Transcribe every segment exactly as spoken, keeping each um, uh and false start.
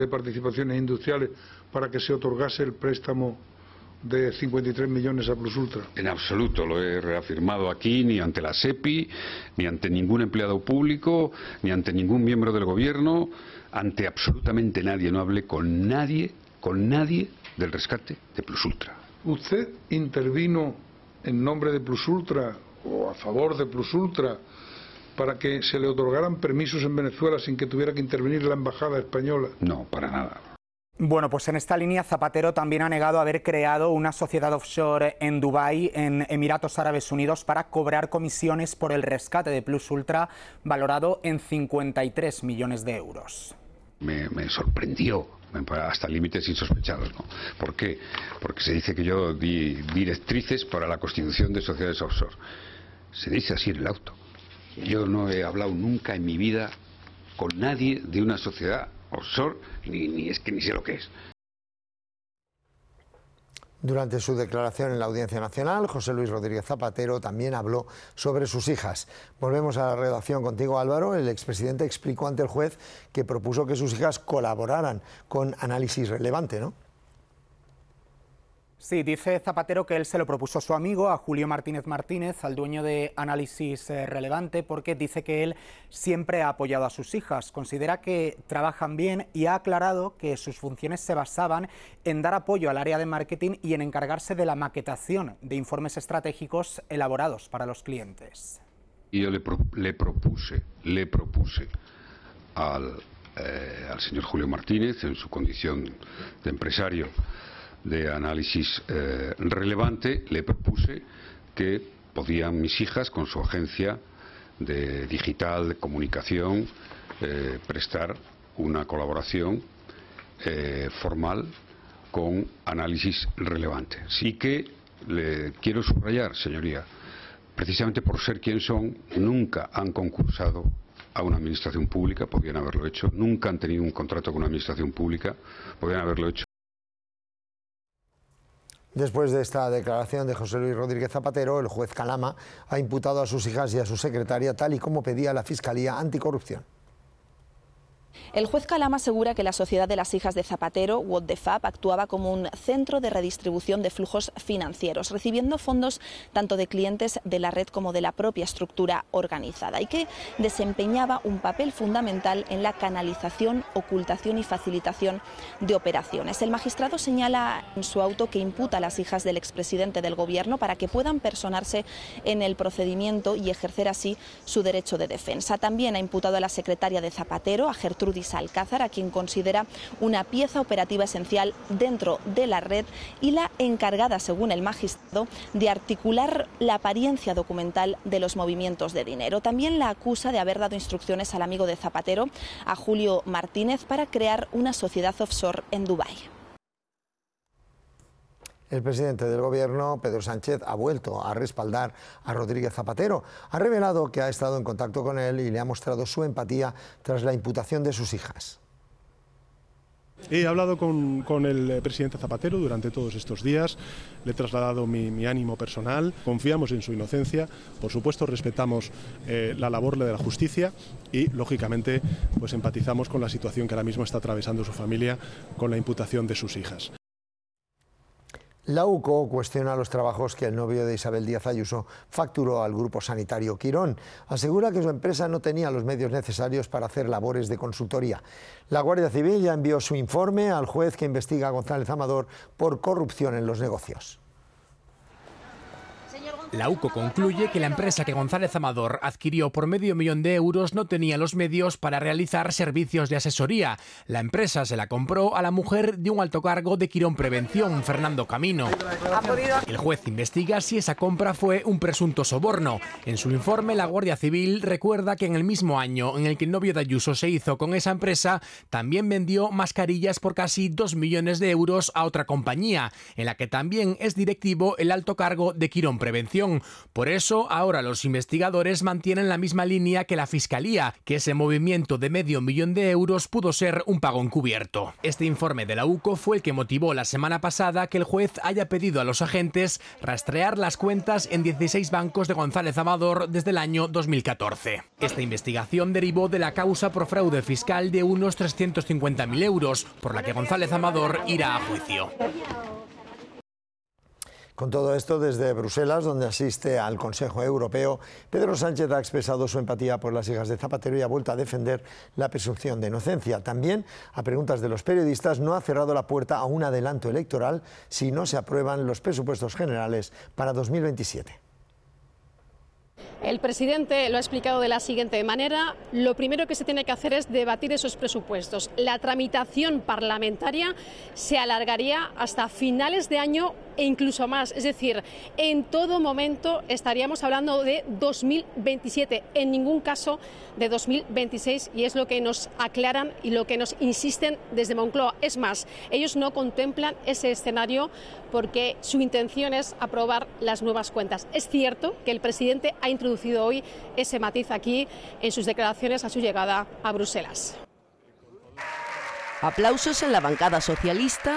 de participaciones industriales para que se otorgase el préstamo de cincuenta y tres millones a Plus Ultra? En absoluto lo he reafirmado aquí, ni ante la SEPI, ni ante ningún empleado público, ni ante ningún miembro del gobierno, ante absolutamente nadie. No hablé con nadie, con nadie del rescate de Plus Ultra. ¿Usted intervino en nombre de Plus Ultra o a favor de Plus Ultra para que se le otorgaran permisos en Venezuela sin que tuviera que intervenir la embajada española? No, para nada. Bueno, pues en esta línea Zapatero también ha negado haber creado una sociedad offshore en Dubái, en Emiratos Árabes Unidos, para cobrar comisiones por el rescate de Plus Ultra, valorado en cincuenta y tres millones de euros. Me, me sorprendió, hasta límites insospechados, ¿no? ¿Por qué? Porque se dice que yo di directrices para la constitución de sociedades offshore. Se dice así en el auto. Yo no he hablado nunca en mi vida con nadie de una sociedad offshore, ni, ni es que ni sé lo que es. Durante su declaración en la Audiencia Nacional, José Luis Rodríguez Zapatero también habló sobre sus hijas. Volvemos a la redacción contigo, Álvaro. El expresidente explicó ante el juez que propuso que sus hijas colaboraran con Análisis Relevante, ¿no? Sí, dice Zapatero que él se lo propuso a su amigo, a Julio Martínez Martínez, al dueño de Análisis Relevante, porque dice que él siempre ha apoyado a sus hijas. Considera que trabajan bien y ha aclarado que sus funciones se basaban en dar apoyo al área de marketing y en encargarse de la maquetación de informes estratégicos elaborados para los clientes. Y yo le, pro, le propuse, le propuse al, eh, al señor Julio Martínez, en su condición de empresario de Análisis eh, Relevante, le propuse que podían mis hijas, con su agencia de digital, de comunicación, eh, prestar una colaboración eh, formal con Análisis Relevante. Sí que le quiero subrayar, señoría, precisamente por ser quien son, nunca han concursado a una administración pública, podrían haberlo hecho, nunca han tenido un contrato con una administración pública, podrían haberlo hecho. Después de esta declaración de José Luis Rodríguez Zapatero, el juez Calama ha imputado a sus hijas y a su secretaria, tal y como pedía la Fiscalía Anticorrupción. El juez Calama asegura que la Sociedad de las Hijas de Zapatero, What the Fab, actuaba como un centro de redistribución de flujos financieros, recibiendo fondos tanto de clientes de la red como de la propia estructura organizada, y que desempeñaba un papel fundamental en la canalización, ocultación y facilitación de operaciones. El magistrado señala en su auto que imputa a las hijas del expresidente del Gobierno para que puedan personarse en el procedimiento y ejercer así su derecho de defensa. También ha imputado a la secretaria de Zapatero, a Gertrudis Alcázar, a quien considera una pieza operativa esencial dentro de la red y la encargada, según el magistrado, de articular la apariencia documental de los movimientos de dinero. También la acusa de haber dado instrucciones al amigo de Zapatero, a Julio Martínez, para crear una sociedad offshore en Dubái. El presidente del Gobierno, Pedro Sánchez, ha vuelto a respaldar a Rodríguez Zapatero. Ha revelado que ha estado en contacto con él y le ha mostrado su empatía tras la imputación de sus hijas. He hablado con, con el presidente Zapatero durante todos estos días, le he trasladado mi, mi ánimo personal, confiamos en su inocencia, por supuesto respetamos eh, la labor de la justicia y, lógicamente, pues empatizamos con la situación que ahora mismo está atravesando su familia con la imputación de sus hijas. La U C O cuestiona los trabajos que el novio de Isabel Díaz Ayuso facturó al grupo sanitario Quirón. Asegura que su empresa no tenía los medios necesarios para hacer labores de consultoría. La Guardia Civil ya envió su informe al juez que investiga a González Amador por corrupción en los negocios. La U C O concluye que la empresa que González Amador adquirió por medio millón de euros no tenía los medios para realizar servicios de asesoría. La empresa se la compró a la mujer de un alto cargo de Quirón Prevención, Fernando Camino. El juez investiga si esa compra fue un presunto soborno. En su informe, la Guardia Civil recuerda que en el mismo año en el que el novio de Ayuso se hizo con esa empresa, también vendió mascarillas por casi dos millones de euros a otra compañía, en la que también es directivo el alto cargo de Quirón Prevención. investigación. Por eso, ahora los investigadores mantienen la misma línea que la Fiscalía, que ese movimiento de medio millón de euros pudo ser un pago encubierto. Este informe de la U C O fue el que motivó la semana pasada que el juez haya pedido a los agentes rastrear las cuentas en dieciséis bancos de González Amador desde el año dos mil catorce. Esta investigación derivó de la causa por fraude fiscal de unos trescientos cincuenta mil euros, por la que González Amador irá a juicio. Con todo esto, desde Bruselas, donde asiste al Consejo Europeo, Pedro Sánchez ha expresado su empatía por las hijas de Zapatero y ha vuelto a defender la presunción de inocencia. También, a preguntas de los periodistas, no ha cerrado la puerta a un adelanto electoral si no se aprueban los presupuestos generales para dos mil veintisiete. El presidente lo ha explicado de la siguiente manera: lo primero que se tiene que hacer es debatir esos presupuestos. La tramitación parlamentaria se alargaría hasta finales de año e incluso más. Es decir, en todo momento estaríamos hablando de dos mil veintisiete, en ningún caso de dos mil veintiséis, y es lo que nos aclaran y lo que nos insisten desde Moncloa. Es más, ellos no contemplan ese escenario porque su intención es aprobar las nuevas cuentas. Es cierto que el presidente ha introducido hoy ese matiz aquí en sus declaraciones a su llegada a Bruselas. Aplausos en la bancada socialista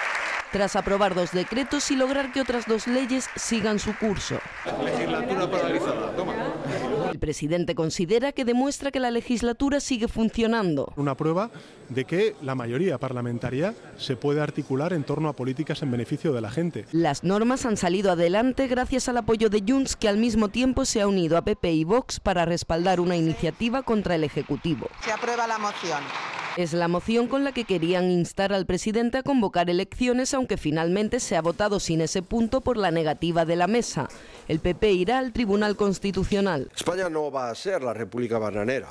tras aprobar dos decretos y lograr que otras dos leyes sigan su curso. Legislatura paralizada. Toma. El presidente considera que demuestra que la legislatura sigue funcionando. Una prueba de que la mayoría parlamentaria se puede articular en torno a políticas en beneficio de la gente. Las normas han salido adelante gracias al apoyo de Junts, que al mismo tiempo se ha unido a P P y Vox para respaldar una iniciativa contra el Ejecutivo. Se aprueba la moción. Es la moción con la que querían instar al presidente a convocar elecciones, aunque finalmente se ha votado sin ese punto por la negativa de la mesa. El P P irá al Tribunal Constitucional. España no va a ser la república bananera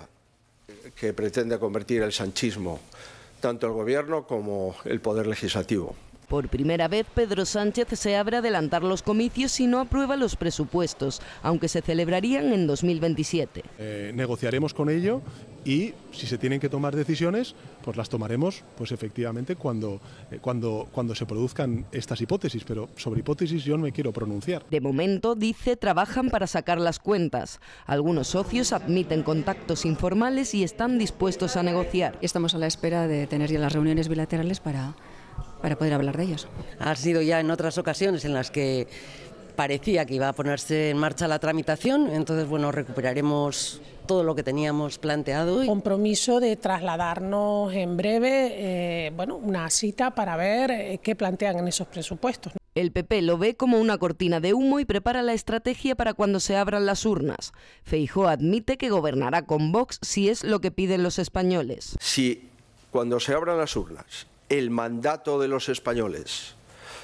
que pretende convertir el sanchismo, tanto el gobierno como el poder legislativo. Por primera vez, Pedro Sánchez se abre a adelantar los comicios si no aprueba los presupuestos, aunque se celebrarían en dos mil veintisiete. Eh, negociaremos con ello y si se tienen que tomar decisiones, pues las tomaremos, pues efectivamente cuando, eh, cuando, cuando se produzcan estas hipótesis, pero sobre hipótesis yo no me quiero pronunciar. De momento, dice, trabajan para sacar las cuentas. Algunos socios admiten contactos informales y están dispuestos a negociar. Estamos a la espera de tener ya las reuniones bilaterales para... para poder hablar de ellos. Ha sido ya en otras ocasiones en las que parecía que iba a ponerse en marcha la tramitación, entonces bueno, recuperaremos todo lo que teníamos planteado. Compromiso de trasladarnos en breve eh, bueno, una cita para ver eh, qué plantean en esos presupuestos. El P P lo ve como una cortina de humo y prepara la estrategia para cuando se abran las urnas. Feijóo admite que gobernará con Vox si es lo que piden los españoles. Si cuando se abran las urnas el mandato de los españoles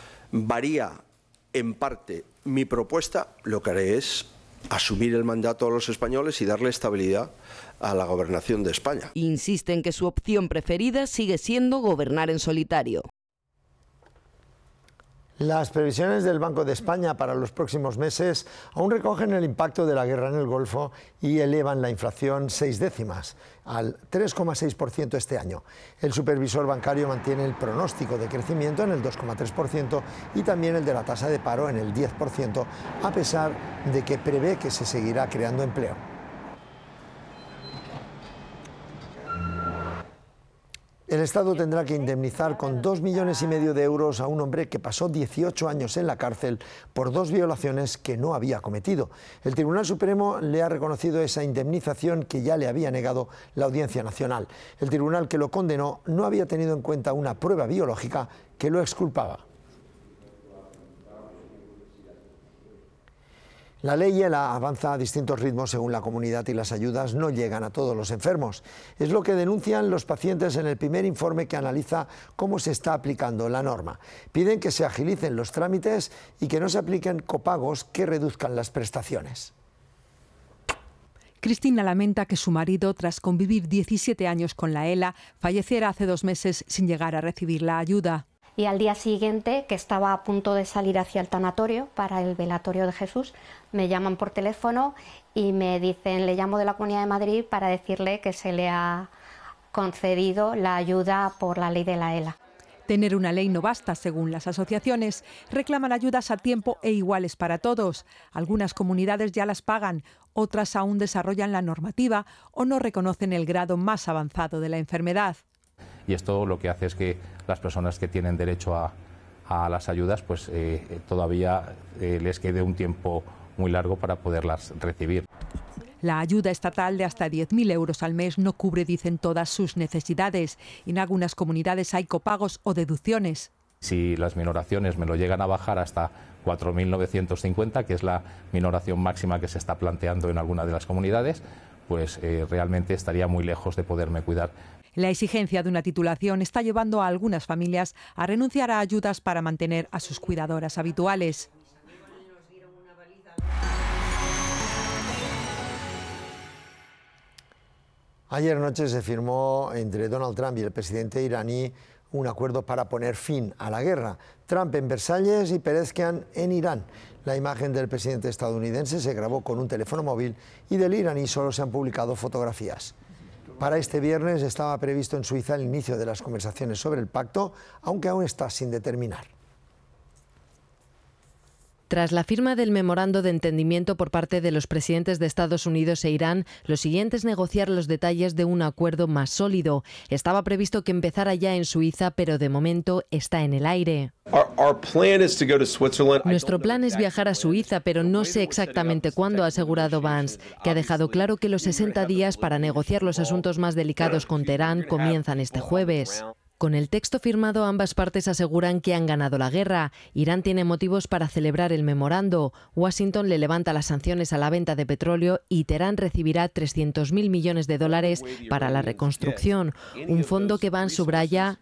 varía en parte mi propuesta, lo que haré es asumir el mandato de los españoles y darle estabilidad a la gobernación de España. Insiste en que su opción preferida sigue siendo gobernar en solitario. Las previsiones del Banco de España para los próximos meses aún recogen el impacto de la guerra en el Golfo y elevan la inflación seis décimas, al tres coma seis por ciento este año. El supervisor bancario mantiene el pronóstico de crecimiento en el dos coma tres por ciento y también el de la tasa de paro en el diez por ciento, a pesar de que prevé que se seguirá creando empleo. El Estado tendrá que indemnizar con dos millones y medio de euros a un hombre que pasó dieciocho años en la cárcel por dos violaciones que no había cometido. El Tribunal Supremo le ha reconocido esa indemnización que ya le había negado la Audiencia Nacional. El tribunal que lo condenó no había tenido en cuenta una prueba biológica que lo exculpaba. La ley ELA avanza a distintos ritmos según la comunidad y las ayudas no llegan a todos los enfermos. Es lo que denuncian los pacientes en el primer informe que analiza cómo se está aplicando la norma. Piden que se agilicen los trámites y que no se apliquen copagos que reduzcan las prestaciones. Cristina lamenta que su marido, tras convivir diecisiete años con la ELA, falleciera hace dos meses sin llegar a recibir la ayuda. Y al día siguiente, que estaba a punto de salir hacia el tanatorio para el velatorio de Jesús, me llaman por teléfono y me dicen, le llamo de la Comunidad de Madrid para decirle que se le ha concedido la ayuda por la ley de la ELA. Tener una ley no basta, según las asociaciones. Reclaman ayudas a tiempo e iguales para todos. Algunas comunidades ya las pagan, otras aún desarrollan la normativa o no reconocen el grado más avanzado de la enfermedad. Y esto lo que hace es que las personas que tienen derecho a, a las ayudas, pues eh, todavía eh, les quede un tiempo muy largo para poderlas recibir. La ayuda estatal de hasta diez mil euros al mes no cubre, dicen, todas sus necesidades. En algunas comunidades hay copagos o deducciones. Si las minoraciones me lo llegan a bajar hasta cuatro mil novecientos cincuenta, que es la minoración máxima que se está planteando en alguna de las comunidades, pues eh, realmente estaría muy lejos de poderme cuidar. La exigencia de una titulación está llevando a algunas familias a renunciar a ayudas para mantener a sus cuidadoras habituales. Ayer noche se firmó entre Donald Trump y el presidente iraní un acuerdo para poner fin a la guerra. Trump en Versalles y Pezeshkian en Irán. La imagen del presidente estadounidense se grabó con un teléfono móvil y del iraní solo se han publicado fotografías. Para este viernes estaba previsto en Suiza el inicio de las conversaciones sobre el pacto, aunque aún está sin determinar. Tras la firma del memorando de entendimiento por parte de los presidentes de Estados Unidos e Irán, lo siguiente es negociar los detalles de un acuerdo más sólido. Estaba previsto que empezara ya en Suiza, pero de momento está en el aire. Nuestro plan es viajar a Suiza, pero no sé exactamente cuándo, ha asegurado Vance, que ha dejado claro que los sesenta días para negociar los asuntos más delicados con Teherán comienzan este jueves. Con el texto firmado, ambas partes aseguran que han ganado la guerra. Irán tiene motivos para celebrar el memorando. Washington le levanta las sanciones a la venta de petróleo y Teherán recibirá trescientos mil millones de dólares para la reconstrucción. Un fondo que Vance subraya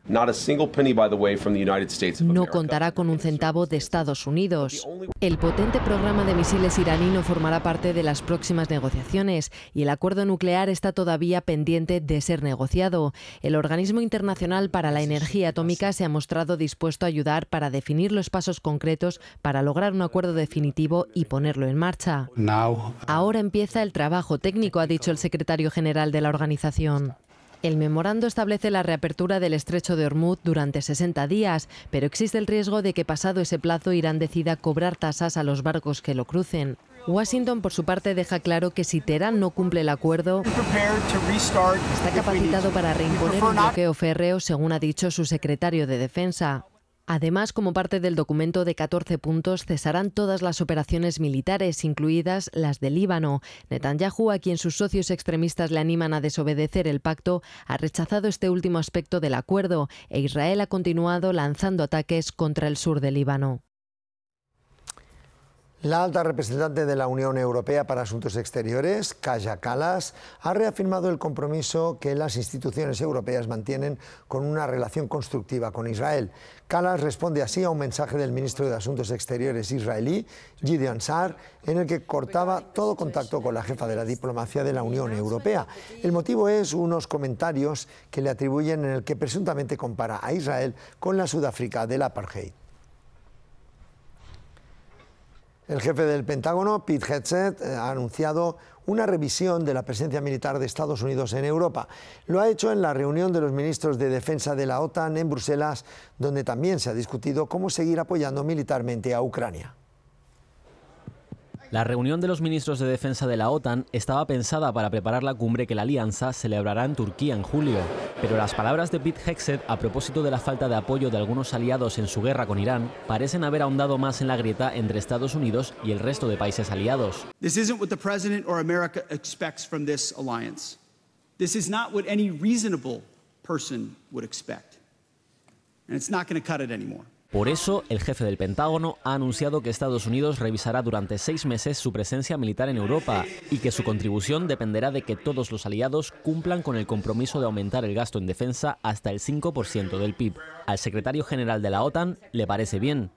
no contará con un centavo de Estados Unidos. El potente programa de misiles iraní no formará parte de las próximas negociaciones y el acuerdo nuclear está todavía pendiente de ser negociado. El organismo internacional para la energía atómica se ha mostrado dispuesto a ayudar para definir los pasos concretos para lograr un acuerdo definitivo y ponerlo en marcha. Ahora empieza el trabajo técnico, ha dicho el secretario general de la organización. El memorando establece la reapertura del estrecho de Hormuz durante sesenta días, pero existe el riesgo de que pasado ese plazo Irán decida cobrar tasas a los barcos que lo crucen. Washington, por su parte, deja claro que si Teherán no cumple el acuerdo, está capacitado para reimponer un bloqueo férreo, según ha dicho su secretario de Defensa. Además, como parte del documento de catorce puntos, cesarán todas las operaciones militares, incluidas las de Líbano. Netanyahu, a quien sus socios extremistas le animan a desobedecer el pacto, ha rechazado este último aspecto del acuerdo e Israel ha continuado lanzando ataques contra el sur de Líbano. La alta representante de la Unión Europea para Asuntos Exteriores, Kaja Kallas, ha reafirmado el compromiso que las instituciones europeas mantienen con una relación constructiva con Israel. Kallas responde así a un mensaje del ministro de Asuntos Exteriores israelí, Gideon Sa'ar, en el que cortaba todo contacto con la jefa de la diplomacia de la Unión Europea. El motivo es unos comentarios que le atribuyen en el que presuntamente compara a Israel con la Sudáfrica del apartheid. El jefe del Pentágono, Pete Hegseth, ha anunciado una revisión de la presencia militar de Estados Unidos en Europa. Lo ha hecho en la reunión de los ministros de Defensa de la OTAN en Bruselas, donde también se ha discutido cómo seguir apoyando militarmente a Ucrania. La reunión de los ministros de Defensa de la OTAN estaba pensada para preparar la cumbre que la alianza celebrará en Turquía en julio. Pero las palabras de Pete Hegseth a propósito de la falta de apoyo de algunos aliados en su guerra con Irán parecen haber ahondado más en la grieta entre Estados Unidos y el resto de países aliados. This isn't what the president or America expects from this alliance. This is not what any reasonable person would expect. And it's not going to cut it anymore. Por eso, el jefe del Pentágono ha anunciado que Estados Unidos revisará durante seis meses su presencia militar en Europa y que su contribución dependerá de que todos los aliados cumplan con el compromiso de aumentar el gasto en defensa hasta el cinco por ciento del P I B. Al secretario general de la OTAN le parece bien.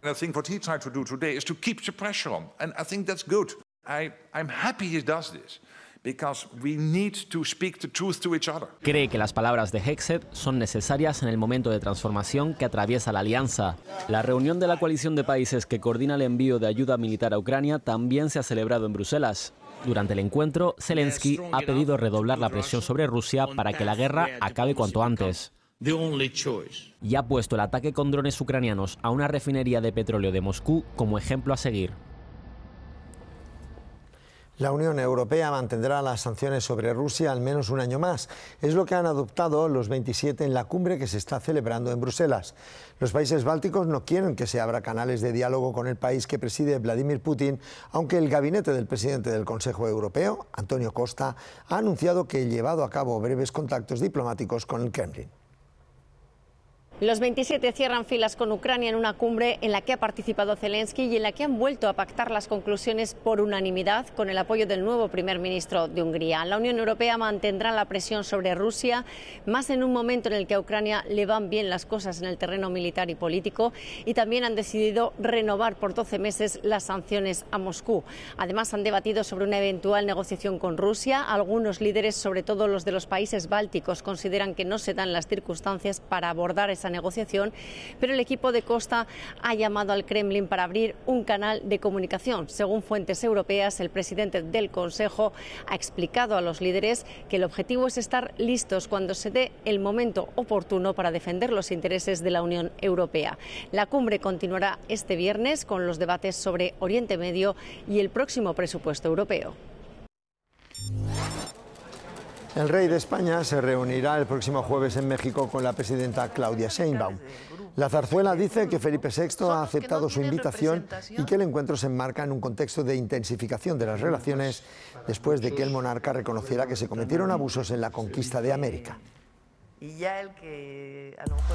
Cree que las palabras de Hegseth son necesarias en el momento de transformación que atraviesa la alianza. La reunión de la coalición de países que coordina el envío de ayuda militar a Ucrania también se ha celebrado en Bruselas. Durante el encuentro, Zelensky ha pedido redoblar la presión sobre Rusia para que la guerra acabe cuanto antes. Y ha puesto el ataque con drones ucranianos a una refinería de petróleo de Moscú como ejemplo a seguir. La Unión Europea mantendrá las sanciones sobre Rusia al menos un año más. Es lo que han adoptado los veintisiete en la cumbre que se está celebrando en Bruselas. Los países bálticos no quieren que se abra canales de diálogo con el país que preside Vladimir Putin, aunque el gabinete del presidente del Consejo Europeo, Antonio Costa, ha anunciado que ha llevado a cabo breves contactos diplomáticos con el Kremlin. Los veintisiete cierran filas con Ucrania en una cumbre en la que ha participado Zelensky y en la que han vuelto a pactar las conclusiones por unanimidad con el apoyo del nuevo primer ministro de Hungría. La Unión Europea mantendrá la presión sobre Rusia, más en un momento en el que a Ucrania le van bien las cosas en el terreno militar y político, y también han decidido renovar por doce meses las sanciones a Moscú. Además, han debatido sobre una eventual negociación con Rusia. Algunos líderes, sobre todo los de los países bálticos, consideran que no se dan las circunstancias para abordar esa negociación, pero el equipo de Costa ha llamado al Kremlin para abrir un canal de comunicación. Según fuentes europeas, el presidente del Consejo ha explicado a los líderes que el objetivo es estar listos cuando se dé el momento oportuno para defender los intereses de la Unión Europea. La cumbre continuará este viernes con los debates sobre Oriente Medio y el próximo presupuesto europeo. El rey de España se reunirá el próximo jueves en México con la presidenta Claudia Sheinbaum. La zarzuela dice que Felipe sexto ha aceptado su invitación y que el encuentro se enmarca en un contexto de intensificación de las relaciones después de que el monarca reconociera que se cometieron abusos en la conquista de América. Y ya el que a lo mejor...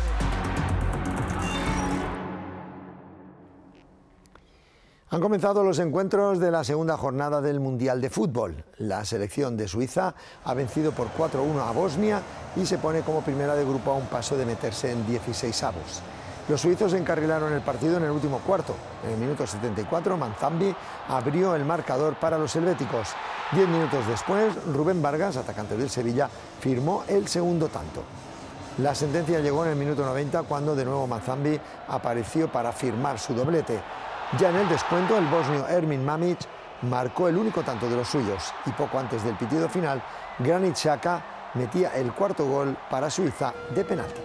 Han comenzado los encuentros de la segunda jornada del Mundial de Fútbol. La selección de Suiza ha vencido por cuatro a uno a Bosnia y se pone como primera de grupo a un paso de meterse en dieciseisavos. Los suizos encarrilaron el partido en el último cuarto. En el minuto setenta y cuatro, Manzambi abrió el marcador para los helvéticos. Diez minutos después, Rubén Vargas, atacante del Sevilla, firmó el segundo tanto. La sentencia llegó en el minuto noventa, cuando de nuevo Manzambi apareció para firmar su doblete. Ya en el descuento, el bosnio Ermin Mamić marcó el único tanto de los suyos y poco antes del pitido final, Granit Xhaka metía el cuarto gol para Suiza de penalti.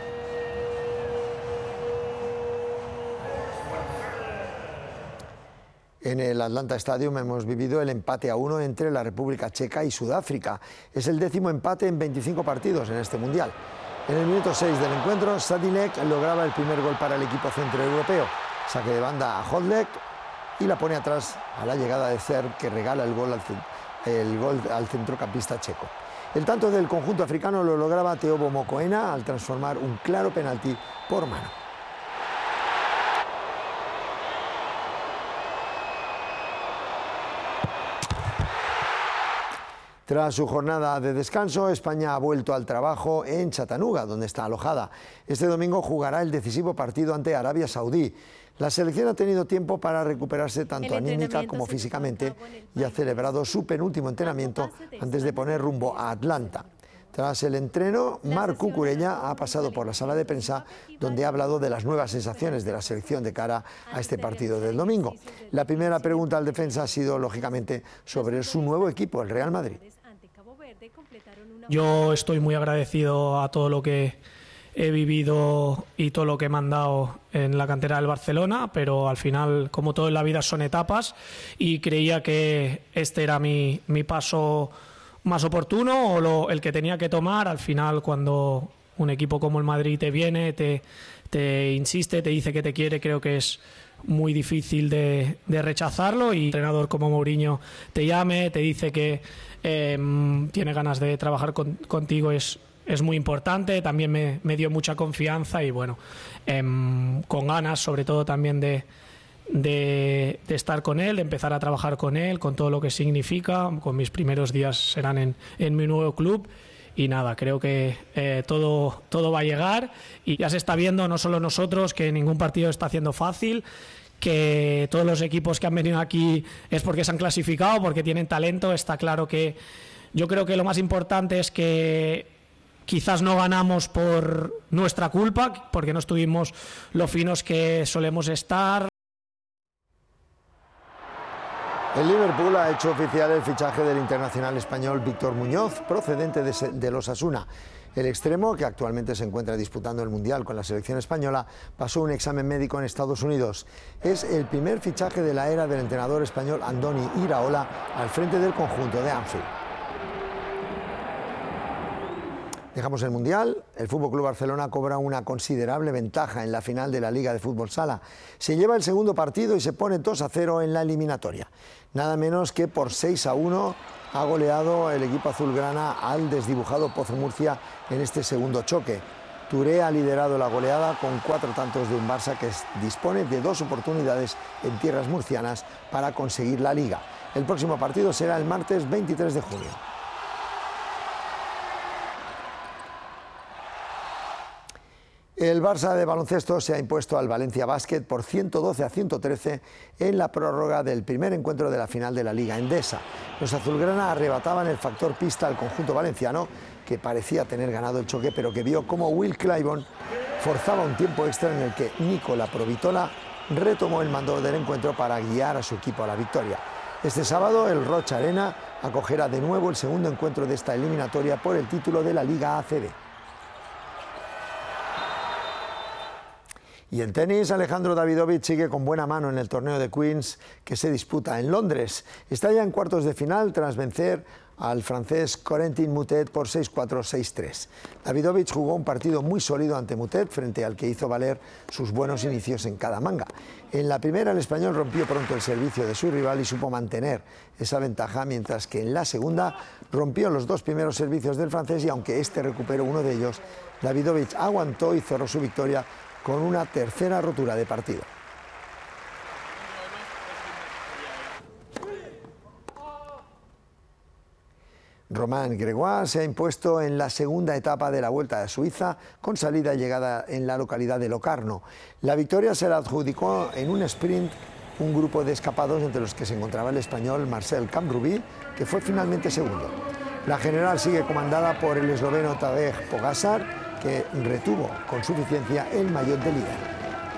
En el Atlanta Stadium hemos vivido el empate a uno entre la República Checa y Sudáfrica. Es el décimo empate en veinticinco partidos en este Mundial. En el minuto seis del encuentro, Sadilek lograba el primer gol para el equipo centroeuropeo. Saque de banda a Hodlek y la pone atrás a la llegada de Cer, que regala el gol al, el gol al centrocampista checo. El tanto del conjunto africano lo lograba Teobo Mokoena al transformar un claro penalti por mano. Tras su jornada de descanso, España ha vuelto al trabajo en Chattanooga, donde está alojada. Este domingo jugará el decisivo partido ante Arabia Saudí. La selección ha tenido tiempo para recuperarse tanto anímica como físicamente y ha celebrado su penúltimo entrenamiento antes de poner rumbo a Atlanta. Tras el entreno, Marc Cucurella ha pasado por la sala de prensa, donde ha hablado de las nuevas sensaciones de la selección de cara a este partido del domingo. La primera pregunta al defensa ha sido, lógicamente, sobre su nuevo equipo, el Real Madrid. Yo estoy muy agradecido a todo lo que he vivido y todo lo que me han dado en la cantera del Barcelona, pero al final, como todo en la vida, son etapas y creía que este era mi, mi paso más oportuno o lo, el que tenía que tomar. Al final, cuando un equipo como el Madrid te viene, te, te insiste, te dice que te quiere, creo que es muy difícil de, de rechazarlo, y un entrenador como Mourinho te llame, te dice que eh, tiene ganas de trabajar con, contigo, es es muy importante. También me, me dio mucha confianza y bueno, eh, con ganas sobre todo también de, de, de estar con él, de empezar a trabajar con él, con todo lo que significa. Con mis primeros días serán en, en mi nuevo club. Y nada, creo que eh, todo, todo va a llegar, y ya se está viendo, no solo nosotros, que ningún partido está haciendo fácil, que todos los equipos que han venido aquí es porque se han clasificado, porque tienen talento. Está claro que yo creo que lo más importante es que quizás no ganamos por nuestra culpa, porque no estuvimos lo finos que solemos estar. El Liverpool ha hecho oficial el fichaje del internacional español Víctor Muñoz, procedente de, de los Osasuna. El extremo, que actualmente se encuentra disputando el Mundial con la selección española, pasó un examen médico en Estados Unidos. Es el primer fichaje de la era del entrenador español Andoni Iraola al frente del conjunto de Anfield. Dejamos el Mundial. El F C Barcelona cobra una considerable ventaja en la final de la Liga de Fútbol Sala. Se lleva el segundo partido y se pone dos a cero en la eliminatoria. Nada menos que por seis a uno ha goleado el equipo azulgrana al desdibujado Pozo Murcia en este segundo choque. Touré ha liderado la goleada con cuatro tantos de un Barça que dispone de dos oportunidades en tierras murcianas para conseguir la Liga. El próximo partido será el martes veintitrés de junio. El Barça de baloncesto se ha impuesto al Valencia Basket por ciento doce a ciento trece en la prórroga del primer encuentro de la final de la Liga Endesa. Los azulgrana arrebataban el factor pista al conjunto valenciano, que parecía tener ganado el choque, pero que vio cómo Will Clyburn forzaba un tiempo extra en el que Nicola Provitola retomó el mando del encuentro para guiar a su equipo a la victoria. Este sábado el Rocha Arena acogerá de nuevo el segundo encuentro de esta eliminatoria por el título de la Liga A C B. Y en tenis, Alejandro Davidovich sigue con buena mano en el torneo de Queens que se disputa en Londres. Está ya en cuartos de final tras vencer al francés Corentin Moutet por seis cuatro, seis tres. Davidovich jugó un partido muy sólido ante Moutet, frente al que hizo valer sus buenos inicios en cada manga. En la primera, el español rompió pronto el servicio de su rival y supo mantener esa ventaja, mientras que en la segunda rompió los dos primeros servicios del francés y aunque este recuperó uno de ellos, Davidovich aguantó y cerró su victoria con una tercera rotura de partido. Román Gregoire se ha impuesto en la segunda etapa de la Vuelta a Suiza con salida y llegada en la localidad de Locarno. La victoria se la adjudicó en un sprint un grupo de escapados entre los que se encontraba el español Marcel Camrubí, que fue finalmente segundo. La general sigue comandada por el esloveno Tadej Pogačar, que retuvo con suficiencia el maillot de líder.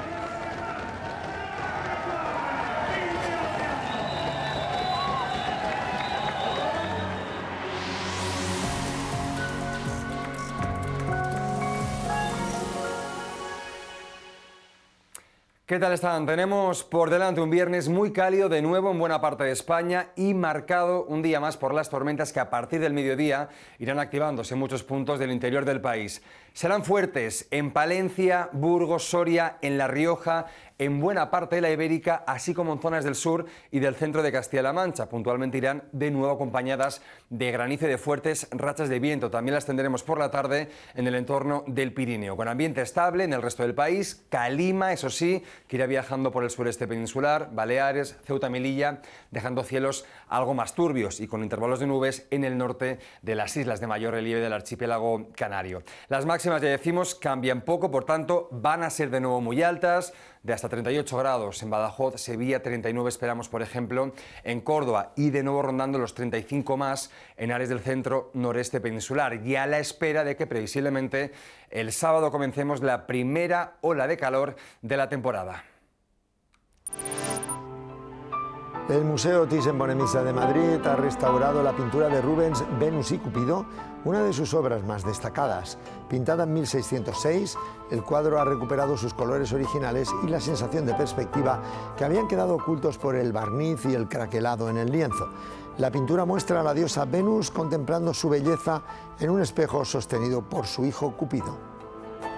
¿Qué tal están? Tenemos por delante un viernes muy cálido de nuevo en buena parte de España y marcado un día más por las tormentas que a partir del mediodía irán activándose en muchos puntos del interior del país. Serán fuertes en Palencia, Burgos, Soria, en La Rioja, en buena parte de la Ibérica, así como en zonas del sur y del centro de Castilla-La Mancha. Puntualmente irán de nuevo acompañadas de granizo y de fuertes rachas de viento. También las tendremos por la tarde en el entorno del Pirineo. Con ambiente estable en el resto del país, calima, eso sí, que irá viajando por el sureste peninsular, Baleares, Ceuta, Melilla, dejando cielos algo más turbios y con intervalos de nubes en el norte de las islas de mayor relieve del archipiélago canario. Las máximas, ya decimos, cambian poco, por tanto, van a ser de nuevo muy altas, de hasta treinta y ocho grados en Badajoz, Sevilla, treinta y nueve esperamos, por ejemplo, en Córdoba y de nuevo rondando los treinta y cinco más en áreas del centro noreste peninsular, y a la espera de que previsiblemente el sábado comencemos la primera ola de calor de la temporada. El Museo Thyssen-Bornemisza de Madrid ha restaurado la pintura de Rubens Venus y Cupido, una de sus obras más destacadas. Pintada en mil seiscientos seis, el cuadro ha recuperado sus colores originales y la sensación de perspectiva que habían quedado ocultos por el barniz y el craquelado en el lienzo. La pintura muestra a la diosa Venus contemplando su belleza en un espejo sostenido por su hijo Cupido.